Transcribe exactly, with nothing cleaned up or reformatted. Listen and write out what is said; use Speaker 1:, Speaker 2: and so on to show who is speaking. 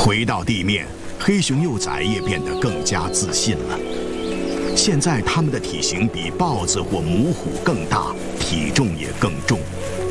Speaker 1: 回到地面，黑熊幼崽也变得更加自信了。现在它们的体型比豹子或母虎更大，体重也更重。